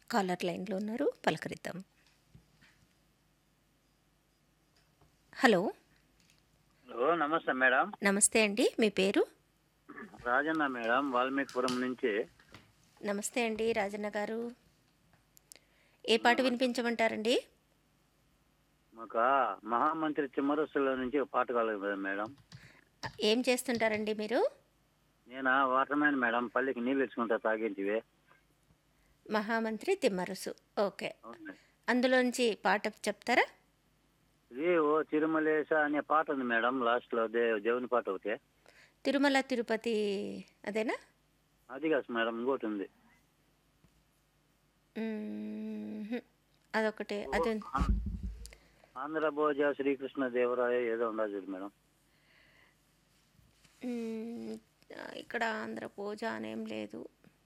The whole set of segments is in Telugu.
కాలర్ లైన్లో ఉన్నారు, పలకరిద్దాం. హలో. హలో, నమస్తే మేడం. నమస్తే అండి, మీ పేరు? రాజన్న మేడం, వాల్మీకిపురం నుంచి. నమస్తే అండి రాజన్న గారు. ఏ పాట వినిపించమంటారండి? మాకు మహామంత్రి తిమ్మరసుల నుంచి ఒక పాట కావాలి కదా మేడం. ఏం చేస్తుంటారండి మీరు? నేను వాటర్ మ్యాన్ మేడం, పల్లికి నీళ్ళు ఇచ్చుకుంటా తాగింటివి. మహామంత్రి తిమ్మరుసు, ఓకే. అవును మేడం. అందులోంచి పాట చెప్తారా? ఇది ఓ తిరుమలేశ అనే పాట ఉంది మేడం, లాస్ట్లో దేవుని పాట ఒకటి. తిరుమల తిరుపతి అదేనా? అది కాదు మేడం, ఇంకోటి ఉంది. మ్మ్హ్మ్. అదొకటే ఓ అది. ఆంధ్ర భోజ శ్రీకృష్ణ దేవరాయ ఏదో ఉండదు చూడు మేడం. మ్మ్. ఇక్కడ ఆంధ్ర పూజ అనేం లేదు.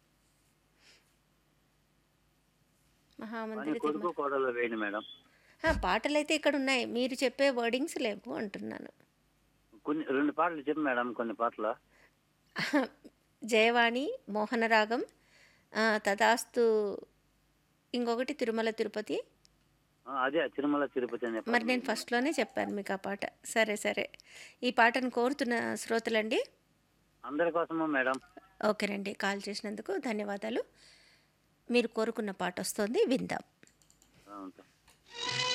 అని మహామంత్రి తిమ్మ కొడుకు కోడలు వేయండి మేడం. పాటలైతే ఇక్కడ ఉన్నాయి, మీరు చెప్పే వర్డింగ్స్ లేవు అంటున్నాను. కొన్ని 2 పాటలు చెప్పు మేడం, కొన్ని పాటలు. జయవాణి, మోహనరాగం, తదాస్తు, ఇంకొకటి తిరుమల తిరుపతి. అదే తిరుమల తిరుపతి అనే పాట మరి నేను మేడం. ఫస్ట్లోనే చెప్పాను మీకు ఆ పాట. సరే సరే, ఈ పాటను కోరుతున్న శ్రోతలండి. అందరి కోసమా మేడం? ఓకేనండి, కాల్ చేసినందుకు ధన్యవాదాలు. మీరు కోరుకున్న పాట వస్తుంది, విందాం. ఉంటా.